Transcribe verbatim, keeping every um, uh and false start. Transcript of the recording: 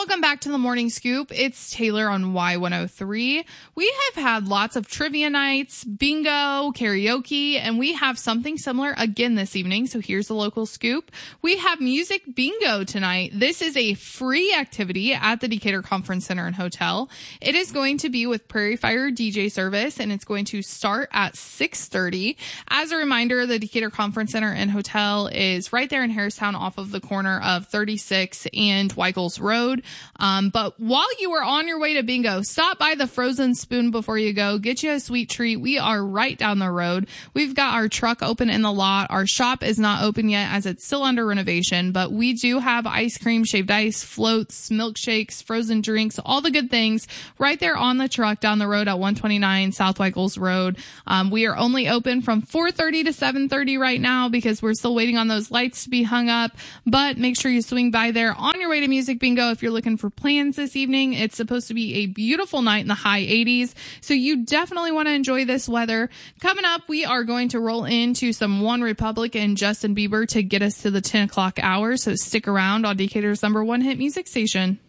Welcome back to the Morning Scoop. It's Taylor on Y one oh three. We have had lots of trivia nights, bingo, karaoke, and we have something similar again this evening. So here's the local scoop. We have music bingo tonight. This is a free activity at the Decatur Conference Center and Hotel. It is going to be with Prairie Fire D J service, and it's going to start at six thirty. As a reminder, the Decatur Conference Center and Hotel is right there in Harristown off of the corner of thirty-six and Weichels Road. Um, but while you are on your way to bingo, stop by the Frozen Spoon before you go. Get you a sweet treat. We are right down the road. We've got our truck open in the lot. Our shop is not open yet as it's still under renovation, but we do have ice cream, shaved ice, floats, milkshakes, frozen drinks, all the good things right there on the truck down the road at one twenty-nine South Weichels Road. Um, we are only open from four thirty to seven thirty right now because we're still waiting on those lights to be hung up, but make sure you swing by there on your way to music bingo if you're looking for plans this evening. It's supposed to be a beautiful night in the high eighties, so you definitely want to enjoy this weather. Coming up, we are going to roll into some One Republic and Justin Bieber to get us to the ten o'clock hour, so stick around on Decatur's number one hit music station.